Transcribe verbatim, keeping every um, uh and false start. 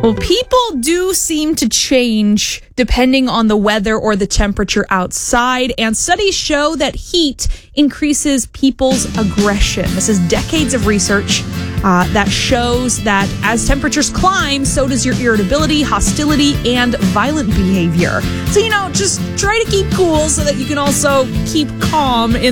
Well, people do seem to change depending on the weather or the temperature outside, and studies show that heat increases people's aggression. This is decades of research uh, that shows that as temperatures climb, so does your irritability, hostility, and violent behavior. So, you know, just try to keep cool so that you can also keep calm in